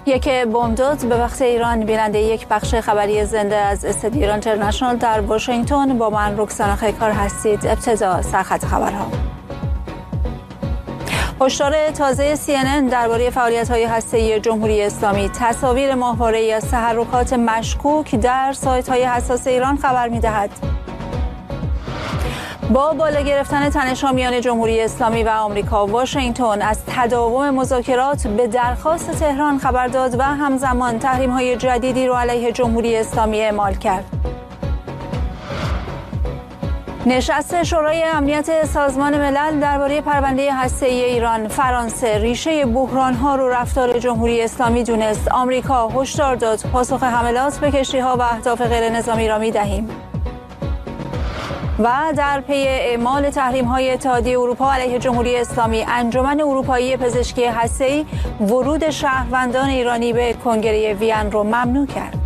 یک بمبداد به وقت ایران. بیننده یک بخش خبری زنده از استودیو ایران اینترنشنال در واشنگتن با من رکسانا خیکار هستید. ابتدا سرخط خبرها. هشدار تازه CNN درباره فعالیت‌های هسته‌ای جمهوری اسلامی. تصاویر ماهواره‌ای از تحرکات مشکوک در سایت‌های حساس ایران خبر می‌دهد. با بالا گرفتن تنش‌ها میان جمهوری اسلامی و آمریکا، واشنگتن از تداوم مذاکرات به درخواست تهران خبر داد و همزمان تحریم‌های جدیدی را علیه جمهوری اسلامی اعمال کرد. نشست شورای امنیت سازمان ملل درباره پرونده هسته‌ای ایران. فرانسه ریشه بحران‌ها رو رفتار جمهوری اسلامی دونست. آمریکا هشدار داد پاسخ حملات به کشتی‌ها و اهداف غیر نظامی را می‌دهیم. و در پی اعمال تحریم‌های اتحادیه اروپا علیه جمهوری اسلامی، انجمن اروپایی پزشکی هسته‌ای ورود شهروندان ایرانی به کنگره وین را ممنوع کرد.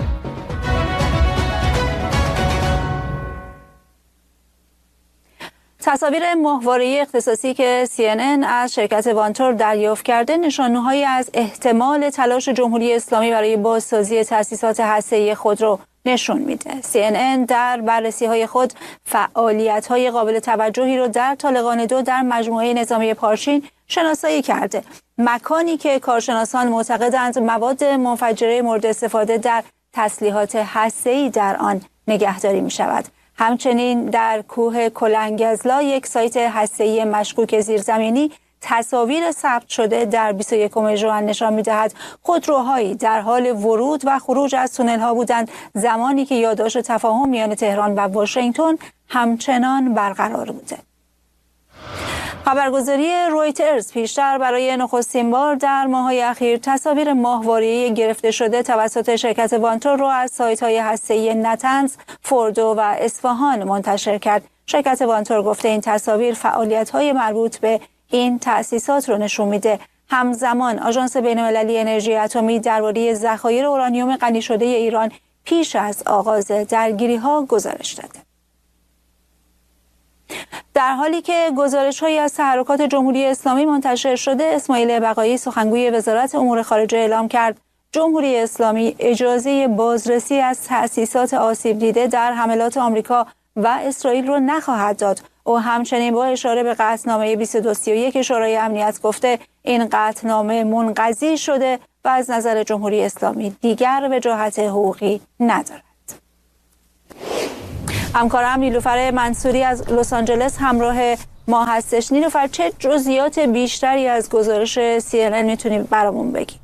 تصاویر ماهواره‌ای اختصاصی که CNN از شرکت وانتور دریافت کرده نشانه‌هایی از احتمال تلاش جمهوری اسلامی برای بازسازی تأسیسات هسته‌ای خود را نشون میده. CNN در بررسی‌های خود فعالیت‌های قابل توجهی را در طالقان 2 در مجموعه نظامی پارچین شناسایی کرده، مکانی که کارشناسان معتقدند مواد منفجره مورد استفاده در تسلیحات هسته‌ای در آن نگهداری می‌شود. همچنین در کوه کلنگزلا، یک سایت هسته‌ای مشکوک زیرزمینی، تصاویر ثبت شده در 21 ژوئن نشان می‌دهد خودروهایی در حال ورود و خروج از تونل‌ها بودند، زمانی که یادداشت تفاهم میان تهران و واشنگتن همچنان برقرار بوده. خبرگزاری رویترز پیشتر برای نخستین بار در ماه‌های اخیر تصاویر ماهواره‌ای گرفته شده توسط شرکت وانتور را از سایت‌های هسته‌ای نتنز، فوردو و اصفهان منتشر کرد. شرکت وانتور گفته این تصاویر فعالیت‌های مربوط به این تأسیسات رو نشون میده. همزمان آژانس بین‌المللی انرژی اتمی درباره ذخایر اورانیوم غنی شده ایران پیش از آغاز درگیری‌ها گزارش داده. در حالی که گزارش‌هایی از تحرکات جمهوری اسلامی منتشر شده، اسماعیل بقایی سخنگوی وزارت امور خارجه اعلام کرد جمهوری اسلامی اجازه بازرسی از تأسیسات آسیب دیده در حملات آمریکا و اسرائیل را نخواهد داد. او همچنین با اشاره به قطعنامه 2231 شورای امنیت گفته این قطعنامه منقضی شده و از نظر جمهوری اسلامی دیگر وجاهت حقوقی ندارد. همکارم نیلوفر منصوری از لس آنجلس همراه ما هستش. نیلوفر، چه جزئیات بیشتری از گزارش CNN میتونی برامون بگی؟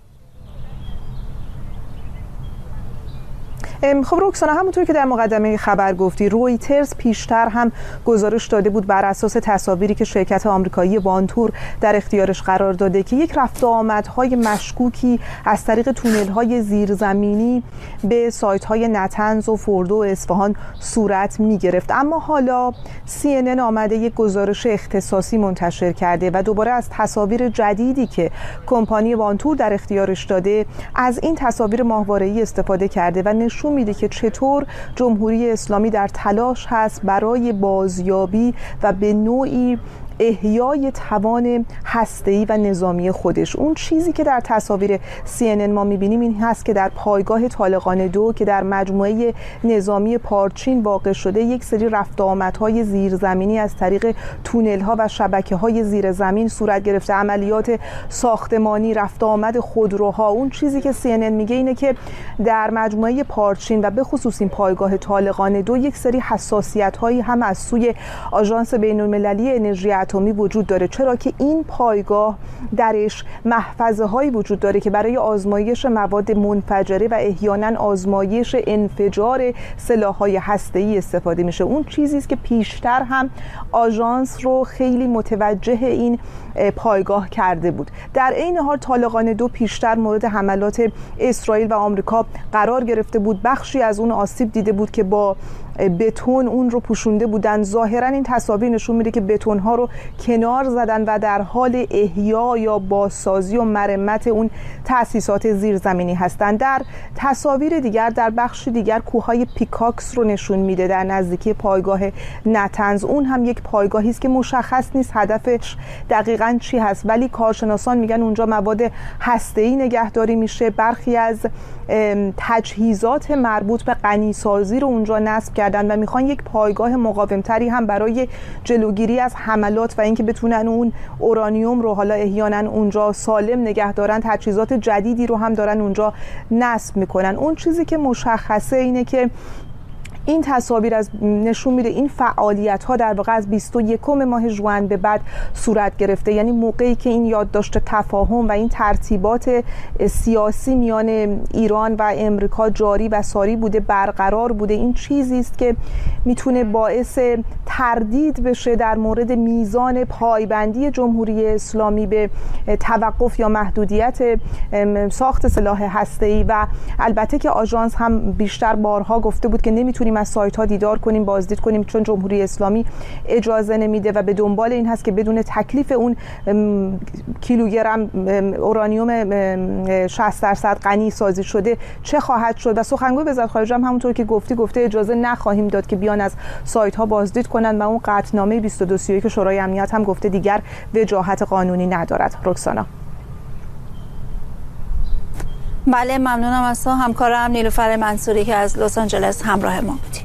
خب رکسانا، همونطور که در مقدمه خبر گفتی، رویترز پیشتر هم گزارش داده بود بر اساس تصاویری که شرکت آمریکایی وانتور در اختیارش قرار داده که یک رفت و آمدهای مشکوکی از طریق تونل‌های زیرزمینی به سایت‌های نتنز و فوردو و اصفهان صورت می‌گرفت. اما حالا CNN آمده یک گزارش اختصاصی منتشر کرده و دوباره از تصاویر جدیدی که کمپانی وانتور در اختیارش داده از این تصاویر ماهواره‌ای استفاده کرده و نشون میده که چطور جمهوری اسلامی در تلاش هست برای بازیابی و به نوعی احیای توان هسته‌ای و نظامی خودش. اون چیزی که در تصاویر CNN ما می‌بینیم این هست که در پایگاه طالقان 2 که در مجموعه نظامی پارچین واقع شده، یک سری رفت و آمدهای زیرزمینی از طریق تونل‌ها و شبکه‌های زیر زمین صورت گرفته، عملیات ساختمانی، رفت و آمد خودروها. اون چیزی که CNN میگه اینه که در مجموعه پارچین و به خصوص این پایگاه طالقان 2 یک سری حساسیت‌هایی هم از سوی آژانس بین‌المللی انرژی اتمی وجود داره، چرا که این پایگاه درش محفظه هایی وجود داره که برای آزمایش مواد منفجره و احیانا آزمایش انفجار سلاح‌های هسته‌ای استفاده میشه. اون چیزی است که پیشتر هم آژانس رو خیلی متوجه این پایگاه کرده بود. در عین حال طالقان 2 پیشتر مورد حملات اسرائیل و آمریکا قرار گرفته بود. بخشی از اون آسیب دیده بود که با بتون اون رو پوشونده بودن. ظاهرا این تصاویر نشون میده که بتون‌ها رو کنار زدن و در حال احیا یا بازسازی و مرمت اون تأسیسات زیرزمینی هستند. در تصاویر دیگر در بخش دیگر کوههای پیکاکس رو نشون میده در نزدیکی پایگاه نتنز. اون هم یک پایگاهی است که مشخص نیست هدفش دقیقاً چی هست، ولی کارشناسان میگن اونجا مواد هسته‌ای نگهداری میشه. برخی از تجهیزات مربوط به غنیسازی رو اونجا نصب کردن و میخوان یک پایگاه مقاومتری هم برای جلوگیری از حملات و اینکه بتونن اون اورانیوم رو حالا احیانا اونجا سالم نگه دارن. تجهیزات جدیدی رو هم دارن اونجا نصب میکنن. اون چیزی که مشخصه اینه که این تصاویر از نشون میده این فعالیت ها در واقع از 21 ماه ژوئن به بعد صورت گرفته، یعنی موقعی که این یادداشت تفاهم و این ترتیبات سیاسی میان ایران و امریکا جاری و ساری بوده، برقرار بوده. این چیزی است که میتونه باعث تردید بشه در مورد میزان پایبندی جمهوری اسلامی به توقف یا محدودیت ساخت سلاح هسته‌ای. و البته که آژانس هم بیشتر بارها گفته بود که نمیتونیم از سایت ها دیدار کنیم، بازدید کنیم، چون جمهوری اسلامی اجازه نمیده و به دنبال این هست که بدون تکلیف اون کیلوگرم اورانیوم 60% غنی سازی شده چه خواهد شد. و سخنگوی وزارت خارجه هم همونطور که گفته اجازه نخواهیم داد که بیان از سایت ها بازدید کنن و اون قطعنامه 2231 که شورای امنیت هم گفته دیگر وجاهت قانونی ندارد. رکسانا. بله، ممنونم از تو همکارم نیلوفر منصوری که از لس آنجلس همراه ما بودی.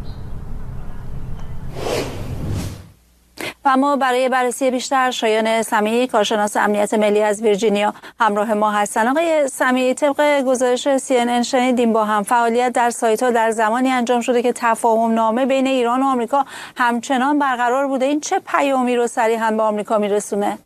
و اما برای بررسی بیشتر شایان سمیعی کارشناس امنیت ملی از ویرجینیا همراه ما هستن. آقای سمیعی، طبق گزارش CNN شنیدیم با هم فعالیت در سایت ها در زمانی انجام شده که تفاهم نامه بین ایران و آمریکا همچنان برقرار بوده. این چه پیامی رو صریحاً به آمریکا میرسونه؟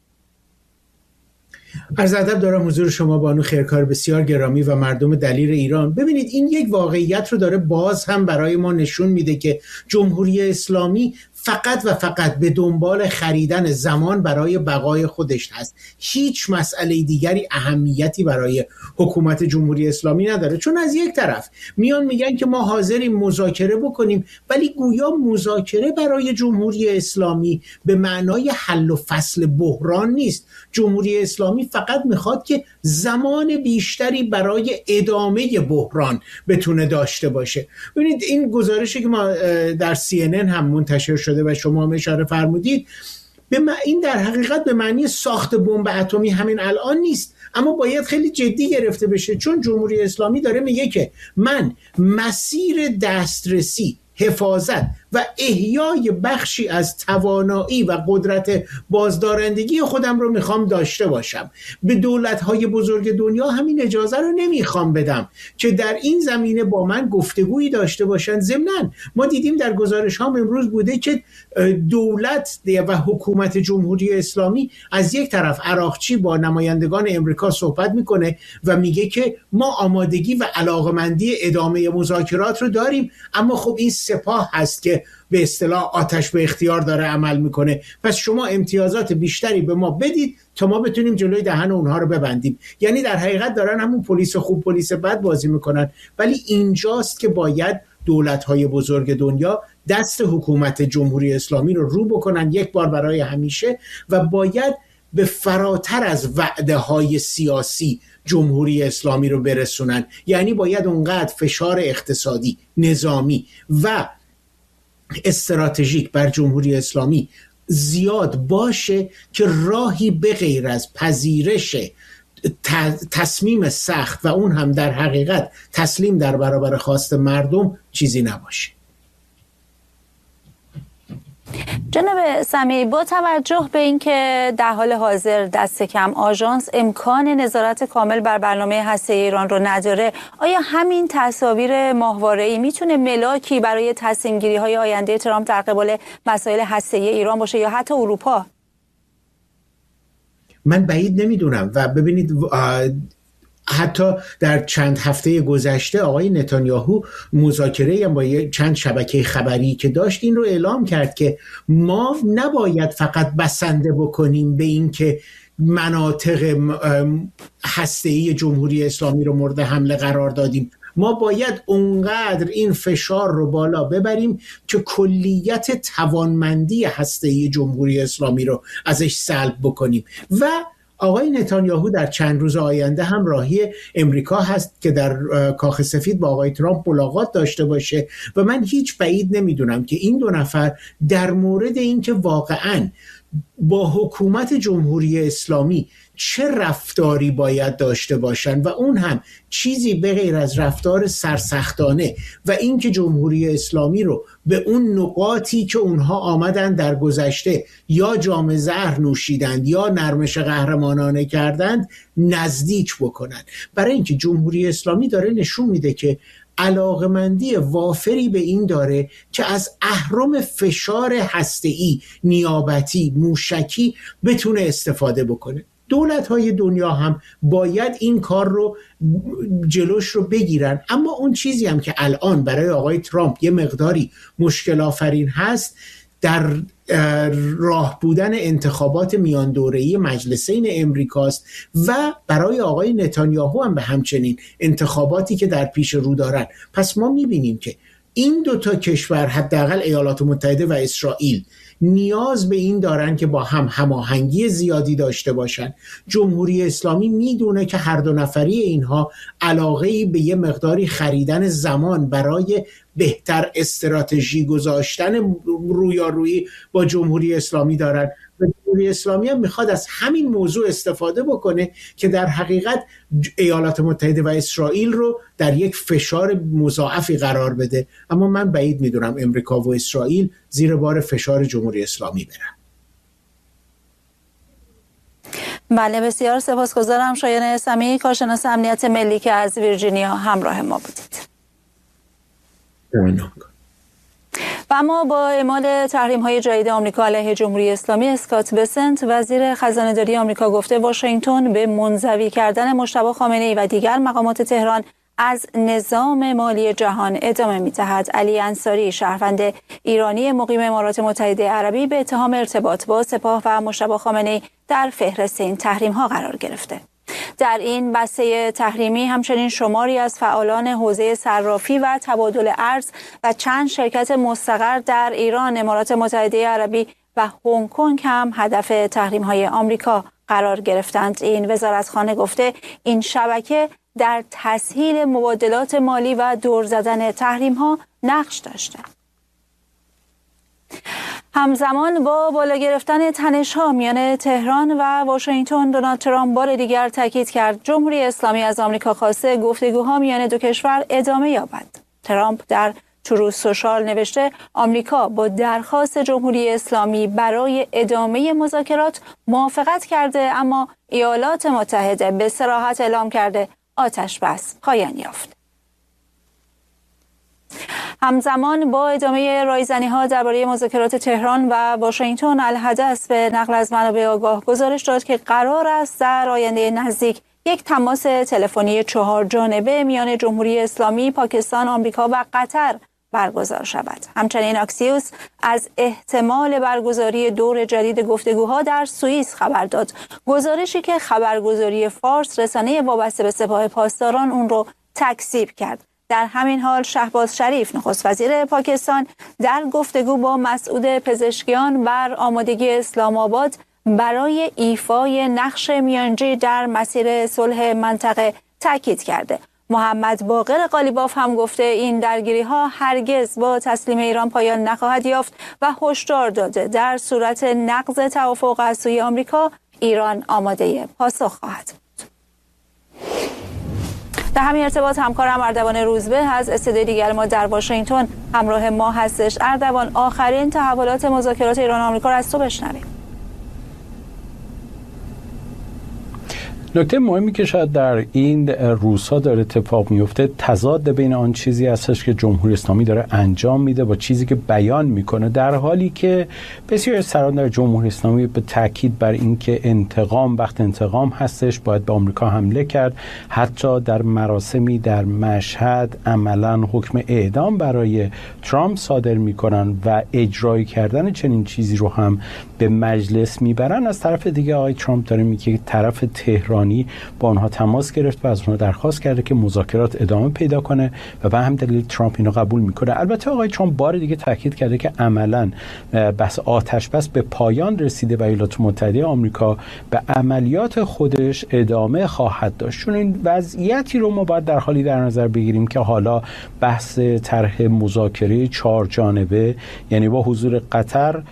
عرض ادب دارم حضور شما بانو خیرکار بسیار گرامی و مردم دلیر ایران. ببینید این یک واقعیت رو داره باز هم برای ما نشون میده که جمهوری اسلامی فقط و فقط به دنبال خریدن زمان برای بقای خودش هست. هیچ مسئله دیگری اهمیتی برای حکومت جمهوری اسلامی نداره، چون از یک طرف میان میگن که ما حاضریم مذاکره بکنیم، ولی گویا مذاکره برای جمهوری اسلامی به معنای حل و فصل بحران نیست. جمهوری اسلامی فقط میخواد که زمان بیشتری برای ادامه بحران بتونه داشته باشه. ببینید این گزارشی که ما در CNN هم منتشر شده و شما هم اشاره فرمودید، این در حقیقت به معنی ساخت بمب اتمی همین الان نیست، اما باید خیلی جدی گرفته بشه، چون جمهوری اسلامی داره میگه که من مسیر دسترسی، حفاظت و احیای بخشی از توانایی و قدرت بازدارندگی خودم رو میخوام داشته باشم. به دولت‌های بزرگ دنیا همین اجازه رو نمیخوام بدم که در این زمینه با من گفتگویی داشته باشن. ضمناً ما دیدیم در گزارش ها امروز بوده که دولت و حکومت جمهوری اسلامی از یک طرف عراقچی با نمایندگان امریکا صحبت میکنه و میگه که ما آمادگی و علاقمندی ادامه مذاکرات رو داریم، اما خب این سپاه هست که به اصطلاح آتش به اختیار داره عمل میکنه، پس شما امتیازات بیشتری به ما بدید تا ما بتونیم جلوی دهن اونها رو ببندیم. یعنی در حقیقت دارن همون پلیس خوب پلیس بد بازی میکنن. ولی اینجاست که باید دولت‌های بزرگ دنیا دست حکومت جمهوری اسلامی رو بکنن یک بار برای همیشه و باید به فراتر از وعده‌های سیاسی جمهوری اسلامی رو برسونن. یعنی باید اونقدر فشار اقتصادی، نظامی و استراتژیک بر جمهوری اسلامی زیاد باشه که راهی به غیر از پذیرش تصمیم سخت و اون هم در حقیقت تسلیم در برابر خواست مردم چیزی نباشه. جناب سمیعی، با توجه به اینکه در حال حاضر دست کم آژانس امکان نظارت کامل بر برنامه هسته‌ای ایران رو نداره، آیا همین تصاویر ماهواره‌ای میتونه ملاکی برای تصمیم‌گیری‌های آینده ترامپ در قبال مسائل هسته‌ای ایران باشه یا حتی اروپا؟ من بعید نمیدونم. و ببینید حتی در چند هفته گذشته آقای نتانیاهو مذاکره با چند شبکه خبری که داشت این رو اعلام کرد که ما نباید فقط بسنده بکنیم به این که مناطق هسته‌ای جمهوری اسلامی رو مورد حمله قرار دادیم، ما باید اونقدر این فشار رو بالا ببریم که کلیت توانمندی هسته‌ای جمهوری اسلامی رو ازش سلب بکنیم. و آقای نتانیاهو در چند روز آینده هم راهی امریکا هست که در کاخ سفید با آقای ترامپ ملاقات داشته باشه و من هیچ بعید نمیدونم که این دو نفر در مورد اینکه واقعاً با حکومت جمهوری اسلامی چه رفتاری باید داشته باشن و اون هم چیزی به غیر از رفتار سرسختانه و اینکه جمهوری اسلامی رو به اون نقاطی که اونها آمدن در گذشته یا جام زهر نوشیدند یا نرمش قهرمانانه کردند نزدیک بکنن. برای اینکه جمهوری اسلامی داره نشون میده که علاقمندی وافری به این داره که از اهرم فشار هسته‌ای، نیابتی، موشکی بتونه استفاده بکنه. دولت‌های دنیا هم باید این کار رو جلوش رو بگیرن. اما اون چیزی هم که الان برای آقای ترامپ یه مقداری مشکل آفرین هست در راه بودن انتخابات میان دوره‌ای مجلسین امریکاست و برای آقای نتانیاهو هم به همچنین انتخاباتی که در پیش رو دارن. پس ما می‌بینیم که این دو تا کشور، حداقل ایالات متحده و اسرائیل، نیاز به این دارن که با هم هماهنگی زیادی داشته باشن. جمهوری اسلامی میدونه که هر دو نفری اینها علاقه‌ای به یه مقداری خریدن زمان برای بهتر استراتژی گذاشتن رویارویی با جمهوری اسلامی دارن و جمهوری اسلامی هم میخواد از همین موضوع استفاده بکنه که در حقیقت ایالات متحده و اسرائیل رو در یک فشار مضاعفی قرار بده. اما من بعید میدونم امریکا و اسرائیل زیر بار فشار جمهوری اسلامی برن. بله، بسیار سپاسگزارم. شایان سمیعی، کارشناس امنیت ملی که از ویرجینیا همراه ما بودید. و اما با اعمال تحریم‌های جدید آمریکا علیه جمهوری اسلامی، اسکات بسنت وزیر خزانه‌داری آمریکا گفته واشنگتن به منزوی کردن مجتبی خامنه‌ای و دیگر مقامات تهران از نظام مالی جهان ادامه می‌دهد. علی انصاری، شهروند ایرانی مقیم امارات متحده عربی، به اتهام ارتباط با سپاه و مجتبی خامنه‌ای در فهرست این تحریم‌ها قرار گرفته. در این بسته تحریمی همچنین شماری از فعالان حوزه صرافی و تبادل ارز و چند شرکت مستقر در ایران، امارات متحده عربی و هنگ کنگ هم هدف تحریم‌های آمریکا قرار گرفتند. این وزارتخانه گفته این شبکه در تسهیل مبادلات مالی و دور زدن تحریم‌ها نقش داشته. همزمان با بالا گرفتن تنش‌ها میان تهران و واشنگتن، دونالد ترامپ بار دیگر تاکید کرد جمهوری اسلامی از آمریکا خواسته گفتگوها میان دو کشور ادامه یابد. ترامپ در تروث سوشال نوشته آمریکا با درخواست جمهوری اسلامی برای ادامه مذاکرات موافقت کرده، اما ایالات متحده به صراحت اعلام کرده آتش بس پایان یافت. همزمان با ادامه رایزنی‌ها درباره مذاکرات تهران و واشنگتن، الحدث به نقل از منابع آگاه گزارش داد که قرار است در آینده نزدیک یک تماس تلفنی 4 جانبه میان جمهوری اسلامی، پاکستان، آمریکا و قطر برگزار شود. همچنین اکسیوس از احتمال برگزاری دور جدید گفتگوها در سوئیس خبر داد. گزارشی که خبرگزاری فارس، رسانه وابسته به سپاه پاسداران، اون رو تکذیب کرد. در همین حال شهباز شریف، نخست وزیر پاکستان، در گفتگو با مسعود پزشکیان بر آمادگی اسلام آباد برای ایفای نقش میانجی در مسیر صلح منطقه تاکید کرده. محمد باقر قالیباف هم گفته این درگیری‌ها هرگز با تسلیم ایران پایان نخواهد یافت و هشدار داده در صورت نقض توافق از سوی آمریکا، ایران آماده پاسخ خواهد بود. در همین ارتباط همکارم اردوان روزبه از استودیوی دیگر ما در واشنگتن همراه ما هستش. اردوان، آخرین تحولات مذاکرات ایران و آمریکا را از تو بشنویم. نکته مهمی که شاید در این روزها داره اتفاق میفته، تضاد بین آن چیزی هستش که جمهوری اسلامی داره انجام میده با چیزی که بیان میکنه، در حالی که بسیار سران در جمهوری اسلامی به تاکید بر این که انتقام وقت انتقام هستش، باید به آمریکا حمله کرد. حتی در مراسمی در مشهد عملا حکم اعدام برای ترامپ صادر میکنن و اجرای کردن چنین چیزی رو هم به مجلس میبرن. از طرف دیگه آقای ترامپ داره میگه طرف تهران تهرانی با آنها تماس گرفت و از آنها درخواست کرده که مذاکرات ادامه پیدا کنه و به هم دلیل ترامپ اینو قبول میکنه. البته آقای ترامپ بار دیگه تاکید کرده که عملاً بحث آتش بس به پایان رسیده و ایالات متحده آمریکا به عملیات خودش ادامه خواهد داشت. چون این وضعیتی رو ما باید در حالی در نظر بگیریم که حالا بحث طرح مذاکره 4 جانبه، یعنی با حضور قطر،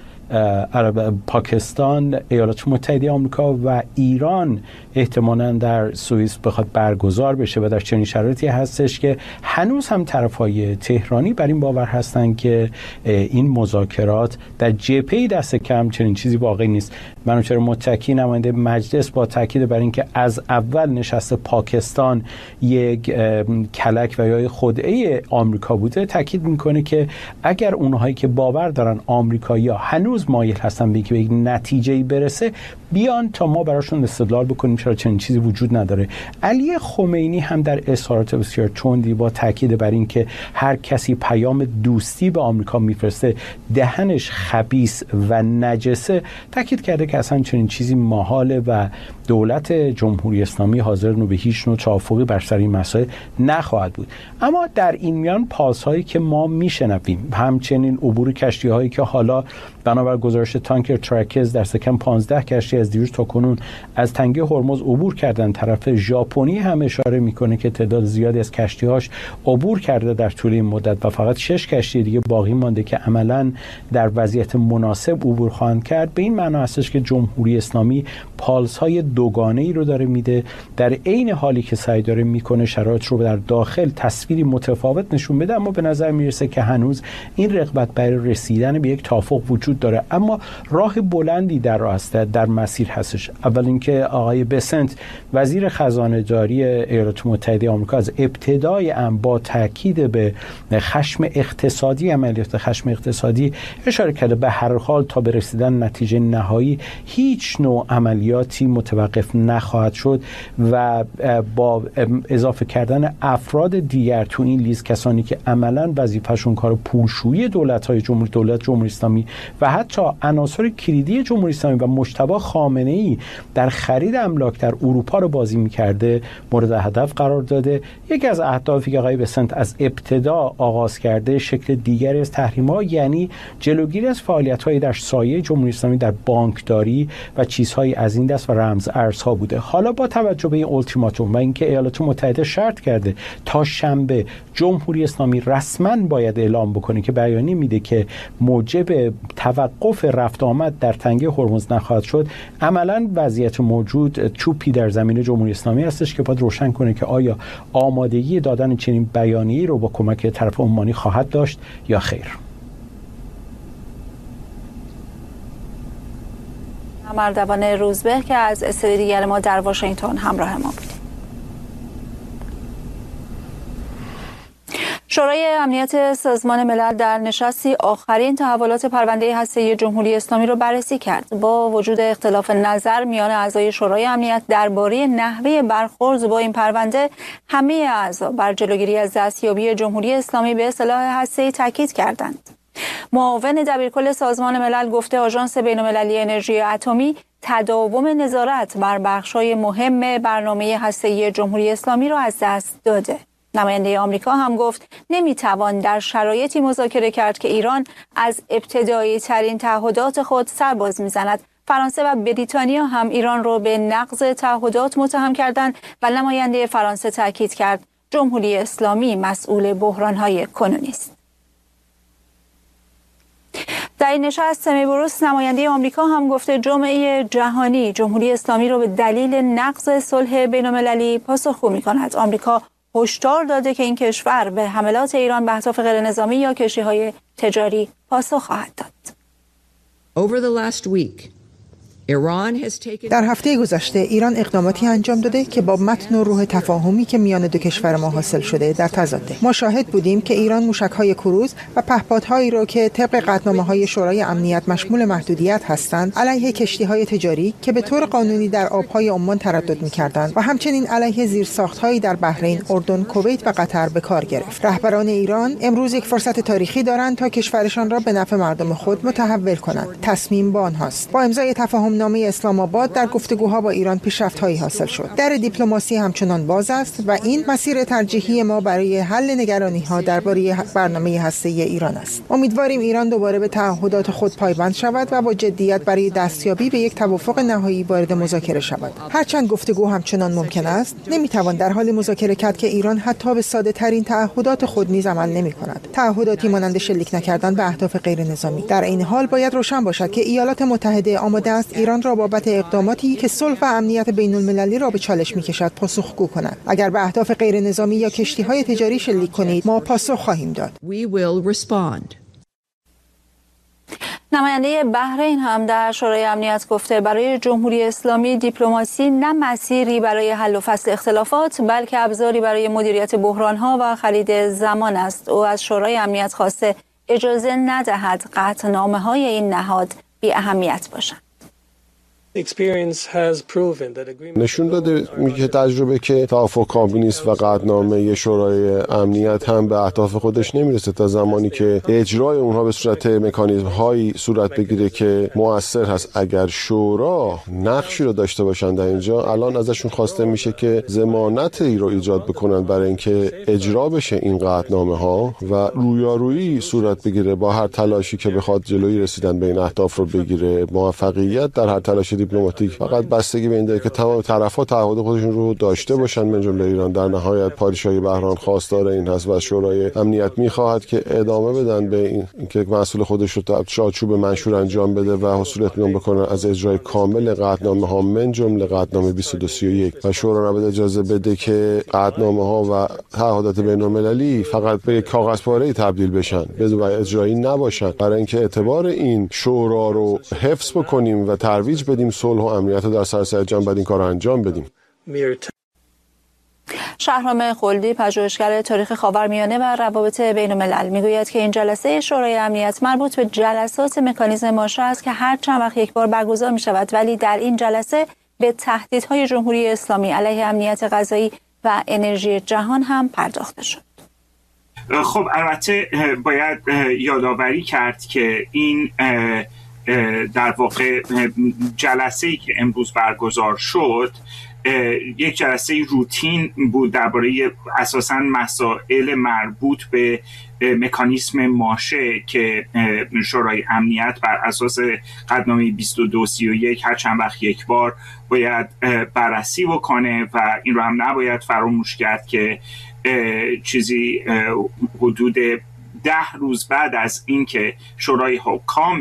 پاکستان، ایالات متحده آمریکا و ایران احتمالاً در سوئیس بخواد برگزار بشه و در چنین شرایطی هستش که هنوز هم طرفای تهرانی بر این باور هستن که این مذاکرات در جبهه دست کم چنین چیزی واقعی نیست. منوچهر متکی نماینده مجلس با تاکید بر این که از اول نشست پاکستان یک کلک و یا خدعه آمریکا بوده، تاکید میکنه که اگر اونهایی که باور دارن آمریکایی‌ها هنوز مایل هستن به یک نتیجه‌ای برسه، بیان تا ما براشون استدلال بکنیم چرا چنین چیزی وجود نداره. علی خمینی هم در اظهارات بسیار تندی با تاکید بر این که هر کسی پیام دوستی به آمریکا میفرسته دهنش خبیث و نجسه، تاکید کرده که اصلا چنین چیزی محاله و دولت جمهوری اسلامی حاضر به هیچ نوع توافقی بر سر این مسائل نخواهد بود. اما در این میان پاسهایی که ما میشنویم، همچنین عبور کشتی هایی که حالا بنابر گزارش تانکر ترکز در سکن 15 کشتی از دیروز تا کنون از تنگه هرمز عبور کردن، طرف ژاپنی هم اشاره میکنه که تعداد زیادی از کشتی‌هاش عبور کرده در طول این مدت و فقط 6 کشتی دیگه باقی مانده که عملاً در وضعیت مناسب عبور خواهند کرد. به این معنا هستش که جمهوری اسلامی پالس‌های دوگانه‌ای رو داره میده، در عین حالی که سعی داره میکنه شرایط رو در داخل تصویری متفاوت نشون بده، اما به نظر میرسه که هنوز این رغبت برای رسیدن به یک توافق وجود داره. اما راه بلندی در راه است، در مسیر هستش. اول اینکه آقای بسنت وزیر خزانه داری ایالات متحده آمریکا از ابتدای با تاکید به خشم اقتصادی، عملیات خشم اقتصادی اشاره کرده. به هر حال تا به رسیدن نتیجه نهایی هیچ نوع عملیاتی متوقف نخواهد شد و با اضافه کردن افراد دیگر تو این لیست، کسانی که عملاً وظیفه‌شون کار پولشویی دولت جمهوری اسلامی و حتی عناصر کلیدی جمهوری اسلامی و مجتبی خامنه‌ای در خرید املاک در اروپا رو بازی می‌کرده، مورد هدف قرار داده. یکی از اهدافی که آقای بسنت از ابتدا آغاز کرده شکل دیگری از تحریم‌ها، یعنی جلوگیری از فعالیت‌های در سایه جمهوری اسلامی در بانکداری و چیزهای از این دست و رمز ارزها بوده. حالا با توجه به این اولتیماتوم و اینکه ایالات متحده شرط کرده تا شنبه جمهوری اسلامی رسما باید اعلام بکنه که بیانیه میده که موجب توقف رفت آمد در تنگه هرمز نخواهد شد، عملاً وضعیت موجود چوبی در زمین جمهوری اسلامی هستش که باید روشن کنه که آیا آمادگی دادن چنین بیانیه‌ای رو با کمک طرف عمانی خواهد داشت یا خیر. مردوان روزبه که از استودیو دیگر ما در واشنگتن همراه ما بود. شورای امنیت سازمان ملل در نشستی آخرین تحولات پرونده هسته‌ای جمهوری اسلامی را بررسی کرد. با وجود اختلاف نظر میان اعضای شورای امنیت درباره نحوه برخورد با این پرونده، همه اعضا بر جلوگیری از دستیابی جمهوری اسلامی به سلاح هسته‌ای تاکید کردند. معاون دبیرکل سازمان ملل گفته آژانس بین‌المللی انرژی اتمی تداوم نظارت بر بخش‌های مهم برنامه هسته‌ای جمهوری اسلامی را از دست داده. نماینده آمریکا هم گفت نمیتوان در شرایطی مذاکره کرد که ایران از ابتدایی ترین تعهدات خود سرباز میزند. فرانسه و بریتانیا هم ایران را به نقض تعهدات متهم کردند و نماینده فرانسه تاکید کرد جمهوری اسلامی مسئول بحران‌های کنونی است. در این نشست میبروس نماینده آمریکا هم گفته جامعه جهانی جمهوری اسلامی را به دلیل نقض صلح بین‌المللی پاسخگو می‌کند. آمریکا هشدار داده که این کشور به حملات ایران به اهداف غیرنظامی یا کشتی‌های تجاری پاسخ خواهد داد. در هفته گذشته ایران اقداماتی انجام داده که با متن و روح تفاهمی که میان دو کشور ما حاصل شده در تضاده. ما شاهد بودیم که ایران موشک‌های کروز و پهپادهایی را که طبق قطعنامه‌های شورای امنیت مشمول محدودیت هستند علیه کشتی‌های تجاری که به طور قانونی در آب‌های عمان تردد می‌کردند و همچنین علیه زیرساخت‌هایی در بحرین، اردن، کویت و قطر به کار گرفت. رهبران ایران امروز یک فرصت تاریخی دارند تا کشورشان را به نفع مردم خود متحول کنند. تصمیم با آنهاست. با امضای تفاهم نامه اسلام آباد در گفتگوها با ایران پیشرفت‌هایی حاصل شد. در دیپلماسی همچنان باز است و این مسیر ترجیحی ما برای حل نگرانی‌ها درباره برنامه هسته‌ای ایران است. امیدواریم ایران دوباره به تعهدات خود پایبند شود و با جدیت برای دستیابی به یک توافق نهایی وارد مذاکره شود. هرچند گفتگو همچنان ممکن است، نمی‌توان در حال مذاکره کرد که ایران حتی به ساده‌ترین تعهدات خود نیز عمل نمی‌کند. تعهداتی مانند شلیک نکردن به اهداف غیر نظامی. در این حال باید روشن باشد که ایالات متحده آماده است ایران را بابت اقداماتی که صلح و امنیت بین‌المللی را به چالش می‌کشد پاسخگو کند. اگر به اهداف غیر نظامی یا کشتی‌های تجاری شلیک کنید، ما پاسخ خواهیم داد. نماینده بحرین هم در شورای امنیت گفته برای جمهوری اسلامی دیپلماسی نه مسیری برای حل و فصل اختلافات بلکه ابزاری برای مدیریت بحران‌ها و خرید زمان است. او از شورای امنیت خواسته اجازه ندهد قطعنامه‌های این نهاد بی اهمیت باشند. نشون داده که تجربه که توافق کاملی نیست و قطعنامه شورای امنیت هم به اهداف خودش نمیرسه تا زمانی که اجرای اونها به صورت مکانیزم هایی صورت بگیره که مؤثر هست. اگر شورا نقشی رو داشته باشن در اینجا، الان ازشون خواسته میشه که ضمانتی رو ایجاد بکنن برای اینکه اجرا بشه این قطعنامه ها و رویارویی صورت بگیره با هر تلاشی که بخواد جلوی رسیدن به این اهداف رو بگیره. موفقیت در هر تلاش دیپلماتیک فقط بستگی به این داره که تمام طرف‌ها تعهد خودشون رو داشته باشن، من جمله ایران. در نهایت پادشاهی بحران خواستار این هست و شورای امنیت می‌خواهد که ادامه بدن به این که مسئول خودش رو تا چارچوب منشور انجام بده و حصول اطمینان بکنه از اجرای کامل قطعنامه‌ها من جمله قطعنامه 2231 و شورا نباید اجازه بده که قطعنامه‌ها و تعهدات بین‌المللی فقط به کاغذ پاره‌ای تبدیل بشن بدون اجرایی نباشن. برای اینکه اعتبار این شورا رو حفظ بکنیم و ترویج بدیم صلح و امنیت رو در سراسر جهان باید این کار رو انجام بدیم. شهرام خلدی، پژوهشگر تاریخ خاورمیانه و روابط بین‌الملل، میگوید که این جلسه شورای امنیت مربوط به جلسات مکانیزم ماشه است که هر چند وقت یک بار برگزار می شود، ولی در این جلسه به تهدیدهای جمهوری اسلامی علیه امنیت غذایی و انرژی جهان هم پرداخته شد. خب البته باید یادآوری کرد که این در واقع جلسه‌ای که امروز برگزار شد یک جلسه روتین بود درباره اساساً مسائل مربوط به مکانیسم ماشه که شورای امنیت بر اساس قطعنامه 2231 هر چند وقت یک بار باید بررسی بکنه و این رو هم نباید فراموش کرد که چیزی حدود 10 روز بعد از اینکه شورای حکام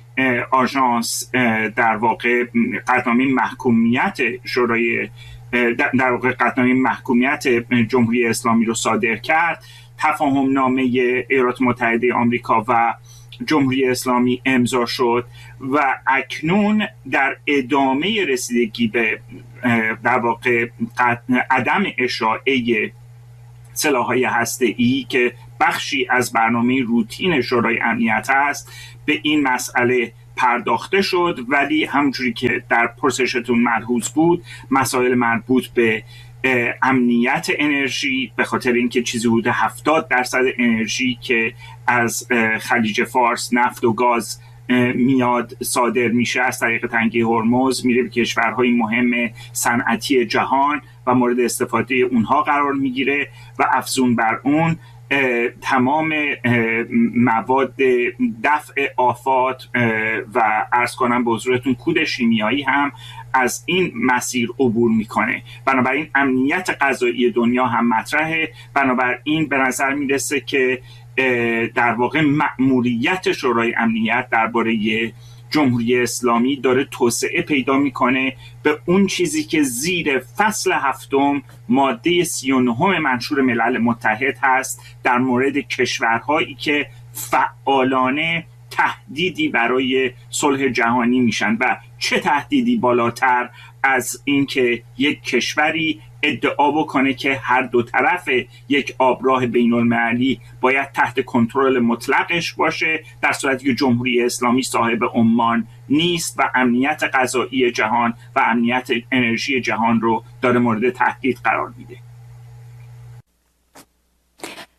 آژانس در واقع قطعنامه محکومیت شورای در واقع قطعنامه محکومیت جمهوری اسلامی رو صادر کرد، تفاهم نامه ایالات متحده آمریکا و جمهوری اسلامی امضا شد و اکنون در ادامه رسیدگی به در واقع عدم اشاعه سلاح‌های هسته‌ای که بخشی از برنامه روتین شورای امنیت است به این مسئله پرداخته شد. ولی همونجوری که در پرسشتون ملحوظ بود، مسائل مربوط به امنیت انرژی، به خاطر اینکه چیزی حدود 70% انرژی که از خلیج فارس نفت و گاز میاد صادر میشه از طریق تنگه هرمز میره به کشورهای مهم صنعتی جهان و مورد استفاده اونها قرار میگیره و افزون بر اون تمام مواد دفع آفات و عرض کنم به حضورتون کود شیمیایی هم از این مسیر عبور میکنه. بنابراین امنیت غذایی دنیا هم مطرحه. بنابراین به نظر میرسه که در واقع مأموریت شورای امنیت درباره جمهوری اسلامی داره توسعه پیدا میکنه به اون چیزی که زیر فصل 7 ماده 39 منشور ملل متحد هست در مورد کشورهایی که فعالانه تهدیدی برای صلح جهانی میشن. و چه تهدیدی بالاتر از اینکه یک کشوری ادعا بکنه که هر دو طرف یک آبراه بین‌المللی باید تحت کنترل مطلقش باشه، در صورتی که جمهوری اسلامی صاحب عمان نیست و امنیت غذایی جهان و امنیت انرژی جهان رو داره مورد تهدید قرار میده.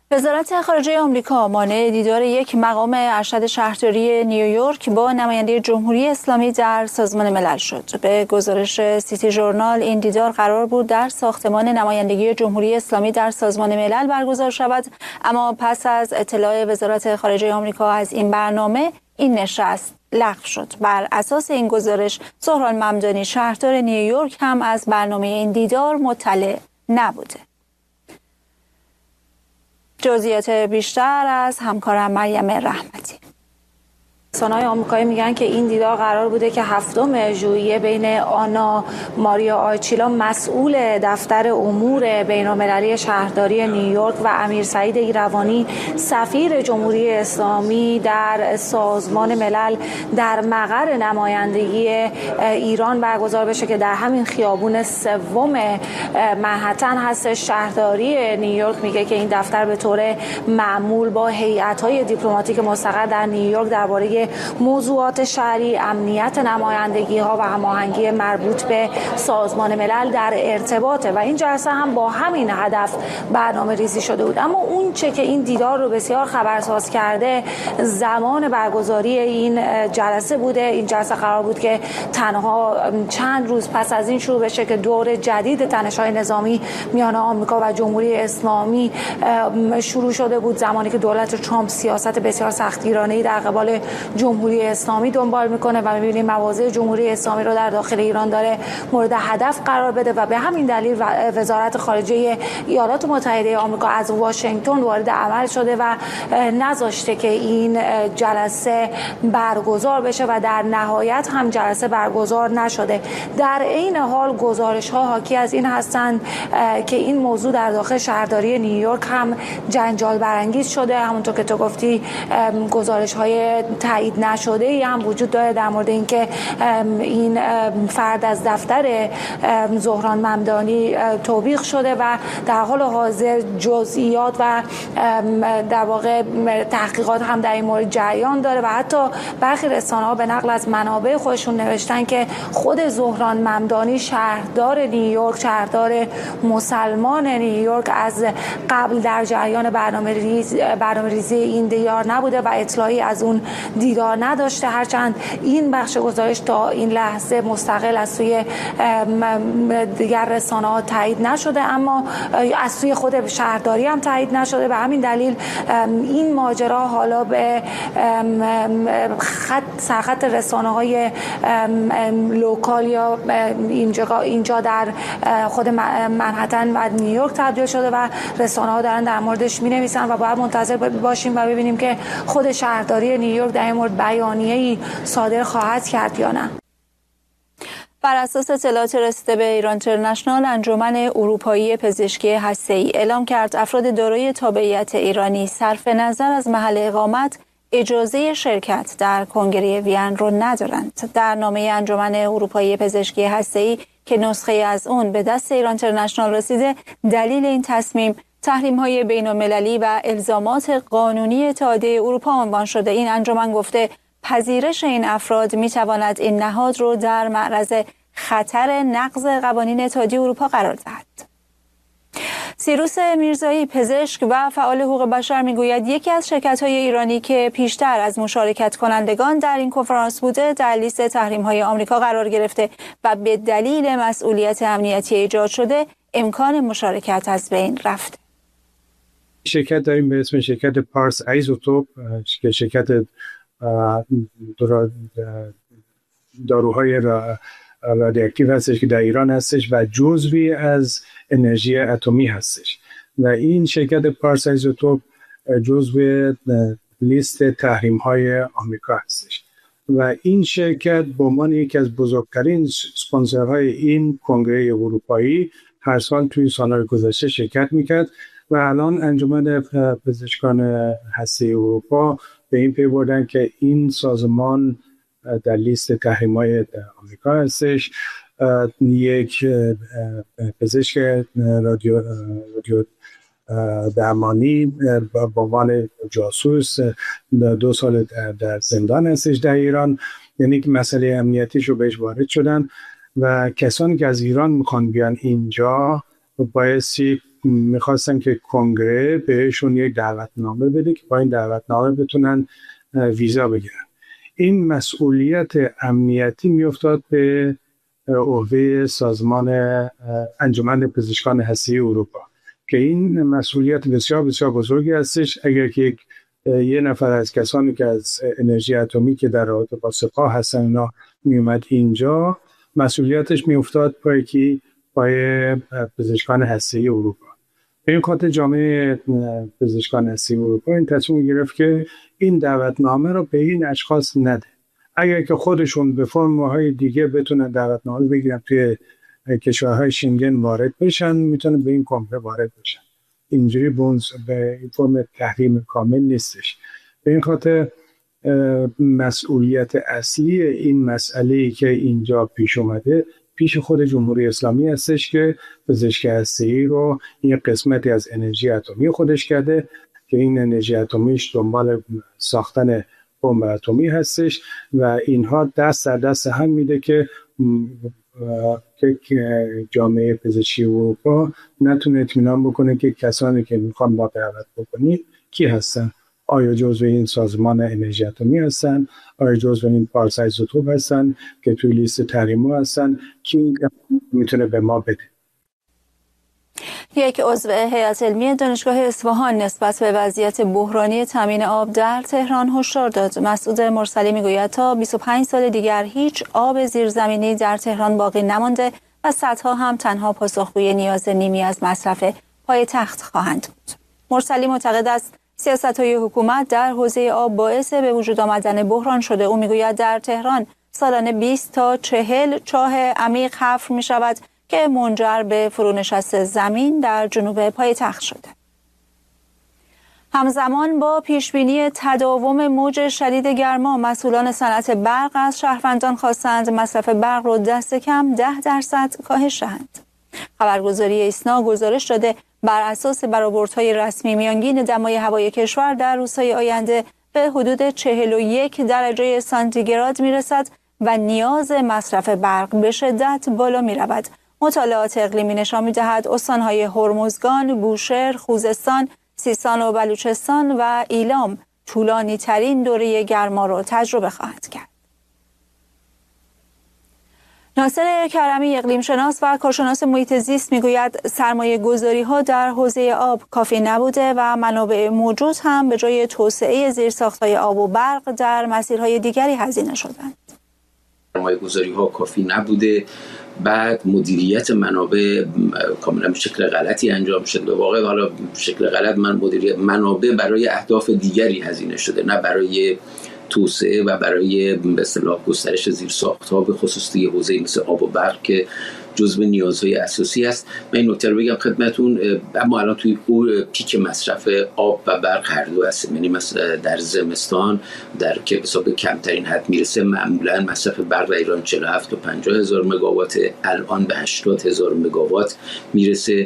وزارت خارجه آمریکا مانع دیدار یک مقام ارشد شهرداری نیویورک با نماینده جمهوری اسلامی در سازمان ملل شد. به گزارش سیتی ژورنال این دیدار قرار بود در ساختمان نمایندگی جمهوری اسلامی در سازمان ملل برگزار شود، اما پس از اطلاع وزارت خارجه آمریکا از این برنامه این نشست لغو شد. بر اساس این گزارش سهران ممدانی شهردار نیویورک هم از برنامه این دیدار مطلع نبوده. جزئیات بیشتر از همکارم مریم رحمتی. رسانه‌های آمریکایی میگن که این دیدار قرار بوده که 7 ژوئیه بین آنا ماریا آرچیلا مسئول دفتر امور بین‌المللی شهرداری نیویورک و امیر سعید ایروانی سفیر جمهوری اسلامی در سازمان ملل در مقر نمایندگی ایران برگزار بشه که در همین خیابون 3 منهتن هست. شهرداری نیویورک میگه که این دفتر به طور معمول با هیئت‌های دیپلماتیک مستقر در نیویورک درباره موضوعات شهری، امنیت نمایندگی‌ها و هماهنگی مربوط به سازمان ملل در ارتباطه و این جلسه هم با همین هدف برنامه‌ریزی شده بود. اما اون چه که این دیدار رو بسیار خبرساز کرده زمان برگزاری این جلسه بوده. این جلسه قرار بود که تنها چند روز پس از این شروع بشه که دور جدید تنش‌های نظامی میان آمریکا و جمهوری اسلامی شروع شده بود، زمانی که دولت ترامپ سیاست بسیار سختگیرانه‌ای در قبال جمهوری اسلامی دنبال میکنه و می‌بینیم مواضع جمهوری اسلامی رو در داخل ایران داره مورد هدف قرار بده و به همین دلیل وزارت خارجه ایالات متحده آمریکا از واشنگتن وارد عمل شده و نذاشته که این جلسه برگزار بشه و در نهایت هم جلسه برگزار نشده. در این حال گزارش‌ها حاکی از این هستند که این موضوع در داخل شهرداری نیویورک هم جنجال برانگیز شده. همونطور که تو گفتی گزارش‌های تایید نشده ای هم وجود داره در مورد اینکه این فرد از دفتر سهران ممدانی توبیخ شده و در حال حاضر جزئیات و در واقع تحقیقات هم در این مورد جریان داره و حتی برخی رسانه‌ها به نقل از منابع خودشون نوشتن که خود سهران ممدانی شهردار نیویورک، شهردار مسلمان نیویورک از قبل در جریان برنامه‌ریزی این دیدار نبوده و اطلاعی از اون دیدار نداشته، هرچند این بخش گزارش تا این لحظه مستقل از سوی دیگر رسانه‌ها تایید نشده، اما از سوی خود شهرداری هم تایید نشده. به همین دلیل این ماجرا حالا به سرخط رسانه‌های لوکال یا اینجا در خود منهتن و نیویورک تبدیل شده و رسانه‌ها دارن در موردش می‌نویسن و باید منتظر باشیم و ببینیم که خود شهرداری نیویورک در این مورد بیانیه‌ای صادر خواهد کرد یا نه. بر اساس اطلاعات رسیده به ایران اینترنشنال، انجمن اروپایی پزشکی هسته‌ای اعلام کرد افراد دارای تابعیت ایرانی صرف نظر از محل اقامت اجازه شرکت در کنگره وین رو ندارند. در نامه انجمن اروپایی پزشکی هسته‌ای که نسخه از اون به دست ایران اینترنشنال رسیده، دلیل این تصمیم تحریم‌های بین‌المللی و الزامات قانونی اتحادیه اروپا عنوان شده. این انجمن گفته پذیرش این افراد می‌تواند این نهاد رو در معرض خطر نقض قوانین اتحادیه اروپا قرار دهد. سیروس میرزایی، پزشک و فعال حقوق بشر، میگوید یکی از شرکت‌های ایرانی که پیشتر از مشارکت کنندگان در این کنفرانس بوده در لیست تحریم‌های آمریکا قرار گرفته و به دلیل مسئولیت امنیتی ایجاد شده امکان مشارکت از بین رفته. شرکت داریم به اسم شرکت پارس ایزوتوپ که شرکت داروهای رادیواکتیو هستش که در ایران هستش و جزوی از انرژی اتمی هستش و این شرکت پارس ایزوتوپ جزو لیست تحریم های آمریکا هستش و این شرکت به عنوان یکی از بزرگترین اسپانسرهای این کنگره اروپایی هر سال توی سالهای گذشته شرکت میکرد و الان انجمن پزشکان هسته‌ای اروپا به این پی بردن که این سازمان در لیست تحریم‌های آمریکا هستش. یک پزشک رادیو درمانی به عنوان جاسوس 2 سال در زندان هستش در ایران، یعنی که مسئله امنیتیش رو بهش وارد شدن و کسانی که از ایران میخوان بیان اینجا بایستی میخواستن که کنگره بهشون یک دعوتنامه بده که با این دعوتنامه بتونن ویزا بگیرن. این مسئولیت امنیتی میافتاد به عهده سازمان انجمن پزشکان هسته‌ای اروپا که این مسئولیت بسیار بسیار بزرگی هستش. اگر که یه نفر از کسانی که از انرژی اتمی که در رابطه با سپاه هستن اینا میومد اینجا، مسئولیتش میافتاد پای پزشکان هسته‌ای اروپا. به این خاطر جامعه پزشکان هسته‌ای اروپا این تصمیم گرفت که این دعوتنامه رو به این اشخاص نده. اگر که خودشون به فرم‌های دیگه بتونن دعوتنامه بگیرن توی کشورهای شنگن وارد بشن، میتونن به این کنگره وارد بشن. اینجوری به این فرم تحریم کامل نیستش. به این خاطر مسئولیت اصلی این مسئله‌ای که اینجا پیش اومده پیش خود جمهوری اسلامی هستش که پزشک هسته‌ای رو این قسمتی از انرژی اتمی خودش کرده که این انرژی اتمیش دنبال ساختن بمب اتمی هستش و اینها دست در دست هم میده که جامعه پزشکی اروپا نتونه اطمینان بکنه که کسانی که میخوان با دعوت بکنید کی هستن. آیا جزو این سازمان انرژی اتمی هستن؟ آیا جزو این پارس ایزوتوپ هستن که توی لیست تحریما هستن؟ کی میتونه به ما بده؟ یک عضو هیئت علمی دانشگاه اصفهان نسبت به وضعیت بحرانی تامین آب در تهران هشدار داد. مسعود مرسلی میگوید تا 25 سال دیگر هیچ آب زیرزمینی در تهران باقی نمانده و صدها هم تنها پاسخگوی نیاز نیمی از مصرف پایتخت خواهند بود. مرسلی معتقد است سیاست‌های حکومت در حوزه آب باعث به وجود آمدن بحران شده. او میگوید در تهران سالانه 20 تا 40 چاه عمیق حفر می‌شود که منجر به فرونشست زمین در جنوب پایتخت شده. همزمان با پیشبینی تداوم موج شدید گرما، مسئولان صنعت برق از شهروندان خواستند مصرف برق را دست کم 10% کاهش دهند. خبرگزاری ایسنا گزارش داده بر اساس برآوردهای رسمی میانگین دمای هوای کشور در روزهای آینده به حدود 41 درجه سانتیگراد میرسد و نیاز مصرف برق به شدت بالا میرود. مطالعات اقلیمی نشان می‌دهد استان‌های هرمزگان، بوشهر، خوزستان، سیستان و بلوچستان و ایلام طولانی‌ترین دوره گرما را تجربه خواهند کرد. ناصر کرمی اقلیم شناس و کارشناس محیط زیست میگوید سرمایه گذاری ها در حوزه آب کافی نبوده و منابع موجود هم به جای توسعه زیرساخت‌های آب و برق در مسیرهای دیگری هزینه شدند. سرمایه گذاری ها کافی نبوده، بعد مدیریت منابع کاملا به شکل غلطی انجام شده. به واقع حالا به شکل غلط مدیریت منابع برای اهداف دیگری هزینه شده، نه برای توسعه و برای به اصطلاح گسترش زیرساخت‌ها به خصوص توی حوزه مثل آب و برق که جزو نیازهای اساسی است. من این نکته رو بگم خدمتتون، اما الان توی پیک مصرف آب و برق هر دو هست. یعنی مثلا در زمستان که به حساب کمترین حد میرسه، معمولا مصرف برق در ایران 47 تا 50 هزار مگاوات، الان به 80 هزار مگاوات میرسه.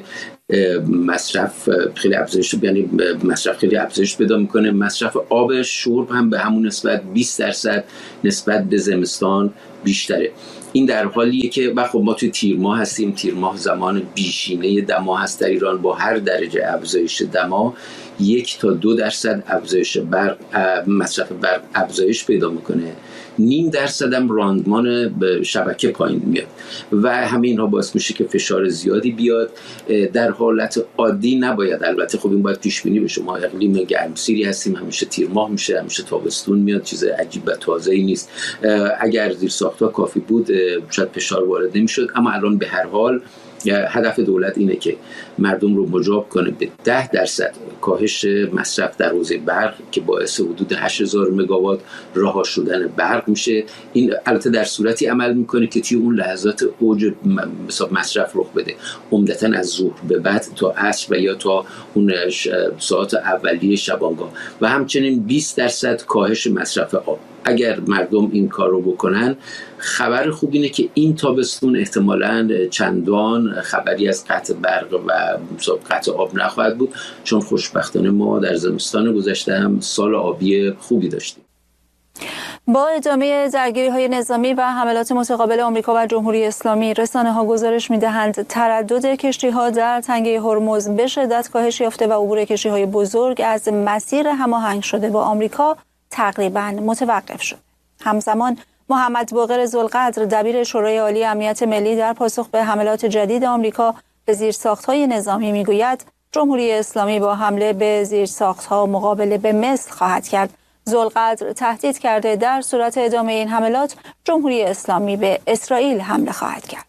مصرف خیلی افزایش، یعنی مصرف خیلی افزایش پیدا میکنه. مصرف آب شرب هم به همون نسبت 20% نسبت به زمستان بیشتره. این در حالیه که خب ما توی تیر ماه هستیم. تیر ماه زمان بیشینه دما هست در ایران. با هر درجه افزایش دما 1 تا 2% افزایش برق، مصرف برق افزایش پیدا میکنه. 0.5% هم راندمان شبکه پایین میاد و همه اینها باعث میشه که فشار زیادی بیاد. در حالت عادی نباید، البته خب این باید پیش بینی بشه. ما اقلیم گرمسیری هستیم، همیشه تیر ماه میشه، همیشه تابستون میاد، چیز عجیب و تازه‌ای نیست. اگر زیرساخت‌ها کافی بود شاید فشار وارد نمیشد، اما الان به هر حال هدف دولت اینه که مردم رو مجاب کنه به 10% کاهش مصرف در حوزه برق که باعث حدود 8000 مگاوات رها شدن برق میشه. این البته در صورتی عمل میکنه که توی اون لحظات اوج مصرف رخ بده، عمدتاً از ظهر به بعد تا عصر و یا تا اون ساعات اولیه شبانگاه، و همچنین 20% کاهش مصرف آب. اگر مردم این کار رو بکنن، خبر خوب اینه که این تابستون احتمالاً چندان خبری از قطع برق و قطع آب نخواهد بود، چون خوشبختانه ما در زمستان گذشته هم سال آبی خوبی داشتیم. با ادامه درگیری‌های نظامی و حملات متقابل آمریکا و جمهوری اسلامی، رسانه‌ها گزارش می‌دهند تردد کشتی‌ها در تنگه هرمز به شدت کاهش یافته و عبور کشتی‌های بزرگ از مسیر هماهنگ شده با آمریکا تقریباً متوقف شد. همزمان محمد باقر ذوالقدر دبیر شورای عالی امنیت ملی در پاسخ به حملات جدید آمریکا به زیرساخت‌های نظامی می‌گوید جمهوری اسلامی با حمله به زیرساخت‌ها مقابله به مثل خواهد کرد. ذوالقدر تهدید کرده در صورت ادامه این حملات جمهوری اسلامی به اسرائیل حمله خواهد کرد.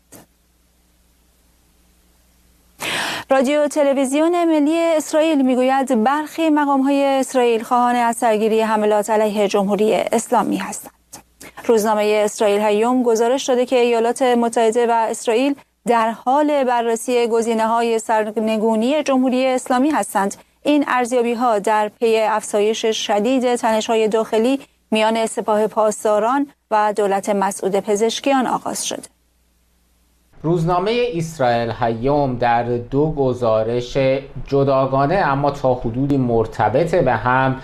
رادیو تلویزیون ملی اسرائیل میگوید برخی مقام‌های اسرائیل خواهان از سرگیری حملات علیه جمهوری اسلامی هستند. روزنامه اسرائیل هیوم گزارش داده که ایالات متحده و اسرائیل در حال بررسی گزینه‌های سرنگونی جمهوری اسلامی هستند. این ارزیابی‌ها در پی افزایش شدید تنش‌های داخلی میان سپاه پاسداران و دولت مسعود پزشکیان آغاز شده. روزنامه اسرائیل هیوم در دو گزارش جداگانه اما تا حدودی مرتبط به هم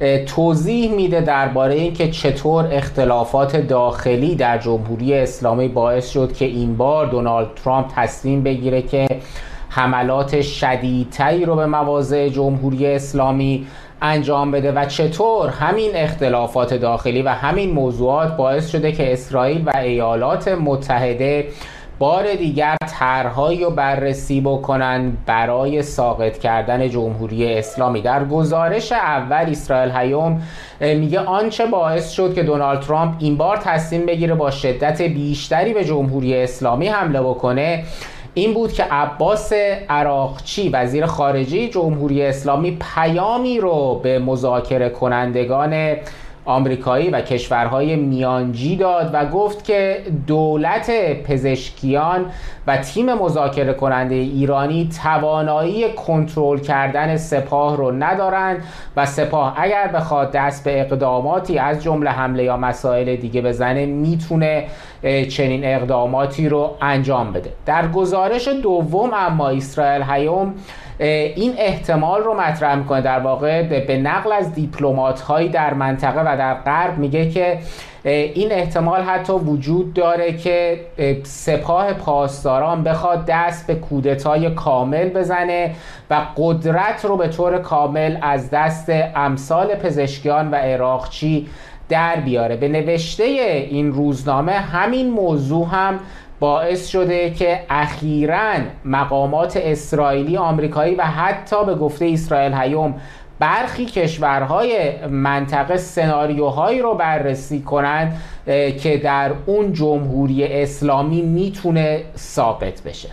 توضیح میده درباره اینکه چطور اختلافات داخلی در جمهوری اسلامی باعث شد که این بار دونالد ترامپ تصمیم بگیره که حملات شدیدتری رو به مواضع جمهوری اسلامی انجام بده و چطور همین اختلافات داخلی و همین موضوعات باعث شده که اسرائیل و ایالات متحده بار دیگر طرحهایی رو بررسی بکنن برای ساقط کردن جمهوری اسلامی. در گزارش اول اسرائیل هیوم میگه آنچه باعث شد که دونالد ترامپ این بار تصمیم بگیره با شدت بیشتری به جمهوری اسلامی حمله بکنه این بود که عباس عراقچی وزیر خارجه جمهوری اسلامی پیامی رو به مذاکره کنندگان آمریکایی و کشورهای میانجی داد و گفت که دولت پزشکیان و تیم مذاکره کننده ایرانی توانایی کنترل کردن سپاه رو ندارند و سپاه اگر بخواد دست به اقداماتی از جمله حمله یا مسائل دیگه بزنه میتونه چنین اقداماتی رو انجام بده. در گزارش دوم اما اسرائیل هیوم این احتمال رو مطرح میکنه، در واقع به نقل از دیپلمات‌هایی در منطقه و در غرب میگه که این احتمال حتی وجود داره که سپاه پاسداران بخواد دست به کودتای کامل بزنه و قدرت رو به طور کامل از دست امثال پزشکیان و عراقچی در بیاره. به نوشته این روزنامه همین موضوع هم باعث شده که اخیراً مقامات اسرائیلی، آمریکایی و حتی به گفته اسرائیل هیوم برخی کشورهای منطقه سناریوهایی رو بررسی کنند که در اون جمهوری اسلامی میتونه ساقط بشه.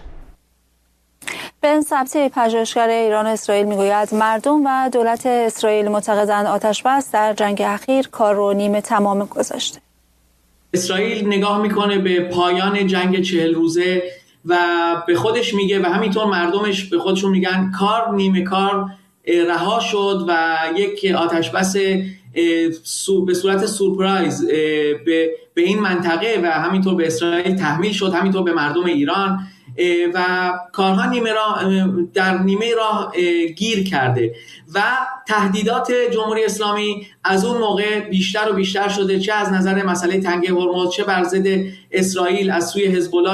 بن سبتی پژوهشگر ایران و اسرائیل میگوید مردم و دولت اسرائیل معتقدند آتش‌بس در جنگ اخیر کار رو نیمه تمام گذاشته. اسرائیل نگاه میکنه به پایان جنگ 40 روزه و به خودش میگه و همینطور مردمش به خودشون میگن کار نیمه کار رها شد و یک آتش‌بس به صورت سورپرایز به این منطقه و همینطور به اسرائیل تحمیل شد، همینطور به مردم ایران و کارها در نیمه راه گیر کرده و تهدیدات جمهوری اسلامی از اون موقع بیشتر و بیشتر شده، چه از نظر مسئله تنگه هرمز، چه بر ضد اسرائیل از سوی حزب الله